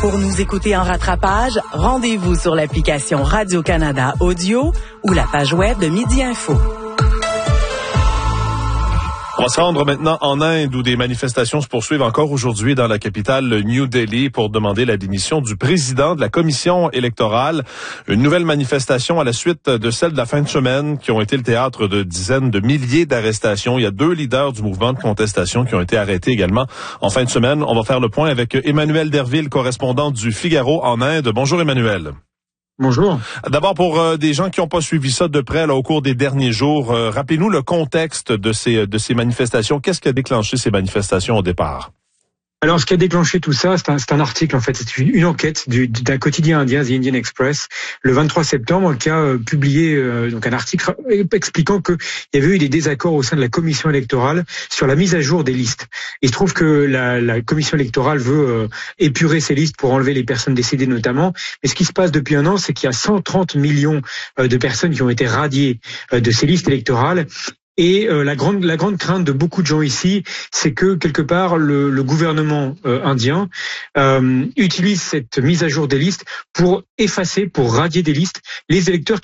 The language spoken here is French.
Pour nous écouter en rattrapage, rendez-vous sur l'application Radio-Canada Audio ou la page web de Midi Info. On va se rendre maintenant en Inde où des manifestations se poursuivent encore aujourd'hui dans la capitale New Delhi pour demander la démission du président de la commission électorale. Une nouvelle manifestation à la suite de celle de la fin de semaine qui ont été le théâtre de dizaines de milliers d'arrestations. Il y a 2 leaders du mouvement de contestation qui ont été arrêtés également en fin de semaine. On va faire le point avec Emmanuel Derville, correspondant du Figaro en Inde. Bonjour Emmanuel. Bonjour. D'abord, pour des gens qui n'ont pas suivi ça de près là, au cours des derniers jours, rappelez-nous le contexte de ces manifestations. Qu'est-ce qui a déclenché ces manifestations au départ? Alors, ce qui a déclenché tout ça, c'est un article, en fait. C'est une enquête d'un quotidien indien, The Indian Express, le 23 septembre, qui a publié donc un article expliquant qu'il y avait eu des désaccords au sein de la commission électorale sur la mise à jour des listes. Il se trouve que la commission électorale veut épurer ces listes pour enlever les personnes décédées notamment. Mais ce qui se passe depuis un an, c'est qu'il y a 130 millions de personnes qui ont été radiées de ces listes électorales. Et la grande crainte de beaucoup de gens ici, c'est que quelque part le gouvernement indien utilise cette mise à jour des listes pour effacer, pour radier des listes les électeurs